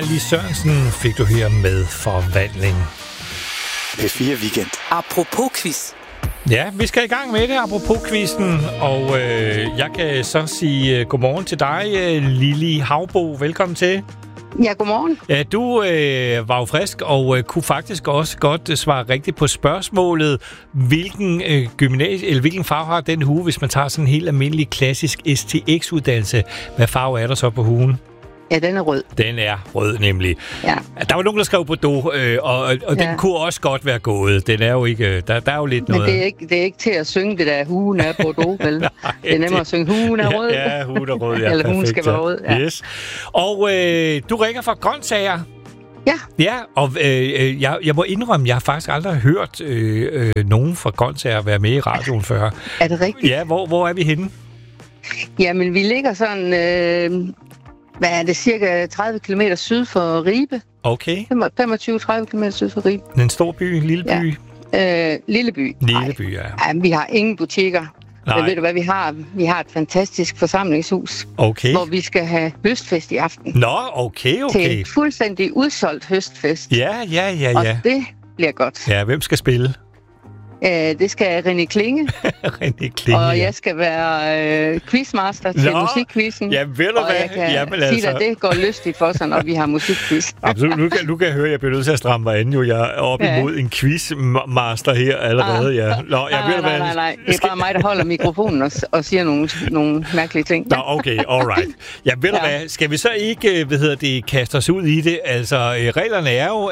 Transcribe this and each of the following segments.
Lis Sørensen fik du her med Forvandling. P4 Weekend. Apropos quiz. Ja, vi skal i gang med det, apropos quizzen, og jeg kan så sige godmorgen til dig, Lili Havbo. Velkommen til. Ja, godmorgen. Ja, du var jo frisk og kunne faktisk også godt svare rigtigt på spørgsmålet, hvilken hvilken farve har den hue, hvis man tager sådan en helt almindelig klassisk STX-uddannelse. Hvad farve er der så på huen? Ja, den er rød. Den er rød, nemlig. Ja. Der var nogen, der skrev Bordeaux, og den kunne også godt være gået. Den er jo ikke... Der er jo lidt noget... Men det er ikke til at synge det der, hugen er Bordeaux, vel? Nej, det er nemmere at synge, hugen er rød. Ja, hugen er rød, ja. Eller hugen skal være rød, ja. Yes. Og du ringer fra Grøntsager. Ja. Ja, og jeg må indrømme, jeg har faktisk aldrig hørt nogen fra Grøntsager være med i radioen før. Er det rigtigt? Ja, hvor er vi henne? Jamen, vi ligger sådan... hvad er det? Cirka 30 km syd for Ribe. Okay. 25-30 km syd for Ribe. En stor by, en lille by? Ja. Lille by. Lille by, ja. Ej, vi har ingen butikker. Men ved du hvad vi har? Vi har et fantastisk forsamlingshus. Okay. Hvor vi skal have høstfest i aften. Nå, okay. Til et fuldstændig udsolgt høstfest. Ja. Og det bliver godt. Ja, hvem skal spille? Det skal René Klinge. René Klinge, og jeg skal være quizmaster til musikquizzen. Ja, ved du og hvad? jeg kan sige at det går lystigt for sig, når vi har musikquiz. Absolut. Nu kan jeg høre, at jeg bliver nødt til at stramme mig an. Jeg er oppe imod en quizmaster her allerede. Ja. Nej. Det er bare mig, der holder mikrofonen og siger nogle mærkelige ting. Nå, okay. Alright. Ja, ved du hvad? Skal vi så ikke, kaste os ud i det? Altså, reglerne er jo,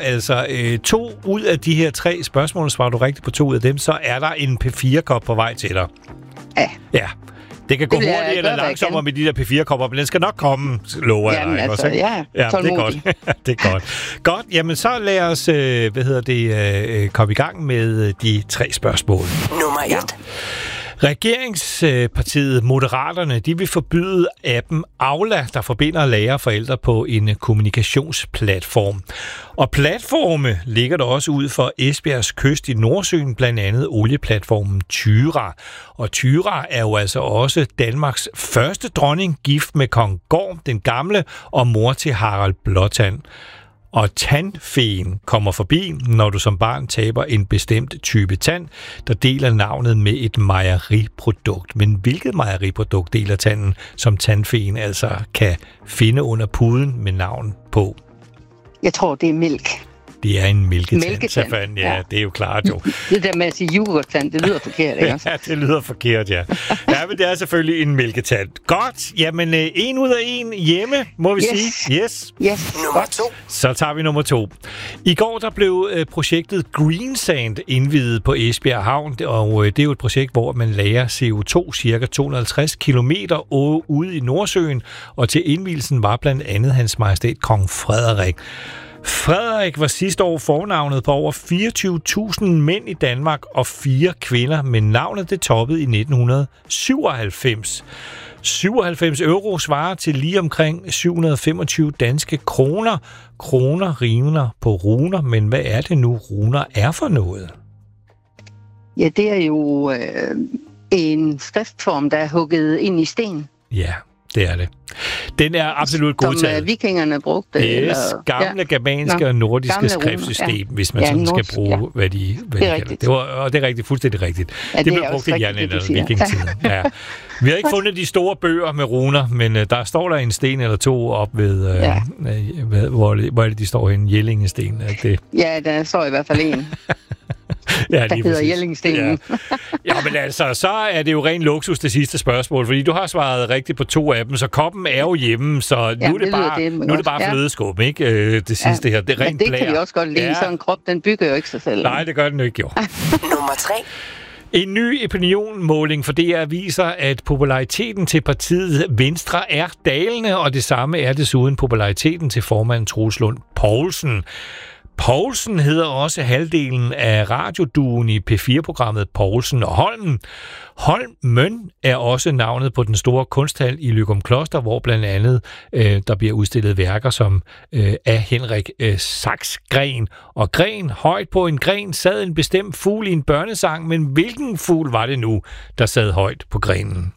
2 ud af de her 3 spørgsmål, svarer du rigtigt på 2 ud af dem, så er der en P4-kop på vej til dig. Ja. Det kan gå hurtigt eller langsommere med de der P4-kopper, men den skal nok komme, lover jeg dig. Altså, ja, det er godt. Det er godt. Godt, jamen så lad os, komme i gang med de 3 spørgsmål. Nummer 1. Regeringspartiet Moderaterne, de vil forbyde appen Aula, der forbinder lærere og forældre på en kommunikationsplatform. Og platforme ligger der også ud for Esbjergs kyst i Nordsøen, blandt andet olieplatformen Tyra. Og Tyra er jo altså også Danmarks første dronning, gift med kong Gorm den gamle og mor til Harald Blåtand. Og tandfeen kommer forbi, når du som barn taber en bestemt type tand, der deler navnet med et mejeriprodukt. Men hvilket mejeriprodukt deler tanden, som tandfeen altså kan finde under puden med navn på? Jeg tror, det er mælk. Det er en mælketand. Ja, det er jo klart jo. Det der med at sige yoghurttand, det lyder forkert, ikke også? Ja, det lyder forkert, ja. Ja, men det er selvfølgelig en mælketand. Godt, jamen 1 ud af 1 hjemme, må vi sige. Yes. Nummer 2. Så tager vi nummer 2. I går der blev projektet Greensand indviet på Esbjerg Havn, og det er jo et projekt, hvor man lagrer CO2 cirka 250 kilometer ude i Nordsøen, og til indvielsen var blandt andet Hans Majestæt Kong Frederik. Frederik var sidste år fornavnet på over 24.000 mænd i Danmark og 4 kvinder, men navnet det toppede i 1997. 97 euro svarer til lige omkring 725 danske kroner. Kroner rimer på runer, men hvad er det nu, runer er for noget? Ja, det er jo en skriftform, der er hugget ind i sten. Ja, det er det. Den er absolut godtaget. Som vikingerne brugte. Yes, gamle germanske og nordiske skriftsystem, hvis man sådan skal bruge, hvad de kalder det. Og det er rigtigt, fuldstændig rigtigt. Ja, det blev brugt i jernalderen og vikingetiden. Ja. Vi har ikke fundet de store bøger med runer, men der står der en sten eller 2 op ved, hvor er det, de står henne? Jellingsten. Ja, der står i hvert fald en. Ja, der hedder Jellingstenen. Ja, men altså, så er det jo ren luksus det sidste spørgsmål, fordi du har svaret rigtigt på 2 af dem, så koppen er jo hjemme, så nu er det bare flødeskum, ikke? Det sidste her. Det er rent det kan vi også godt lide. Ja. Sådan en krop, den bygger jo ikke sig selv. Nej, det gør den ikke, jo. Nummer 3. En ny opinionmåling for DR viser, at populariteten til partiet Venstre er dalende, og det samme er desuden populariteten til formand Troels Lund Poulsen. Poulsen hedder også halvdelen af radioduoen i P4-programmet Poulsen og Holmen. Holmen er også navnet på den store kunsthal i Løgumkloster, hvor blandt andet der bliver udstillet værker som af Henrik Saxgren. Og gren, højt på en gren, sad en bestemt fugl i en børnesang, men hvilken fugl var det nu, der sad højt på grenen?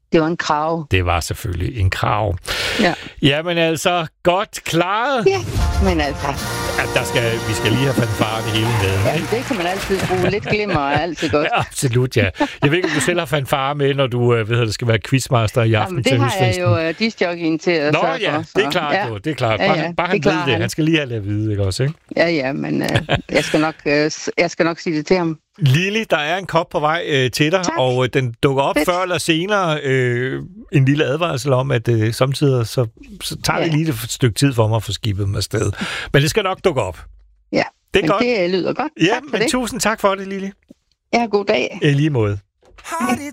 Det var en krav. Det var selvfølgelig en krav. Ja. Jamen altså, godt klaret. Ja, men altså... Ja, vi skal lige have fanfare det hele med. Ja, det kan man altid bruge. Lidt glimmer og altid godt. Ja, absolut, ja. Jeg ved ikke, om du selv har fanfare med, når du det skal være quizmaster i aften til husfesten. Det har jeg jo discjockeyen til at sørge for. Det er klart, ja. Det er klart. Bare han ved det. Han skal lige have det at vide, ikke også, ikke? Ja, men jeg skal nok sige det til ham. Lili, der er en kop på vej til dig, tak. Og den dukker op før eller senere. En lille advarsel om, at samtidig så tager det lige et stykke tid for mig at få skibet dem afsted. Men det skal nok dukke op. Ja, det er godt. Det lyder godt. Ja, men tusind tak for det, Lili. Ja, god dag. I lige måde. Har det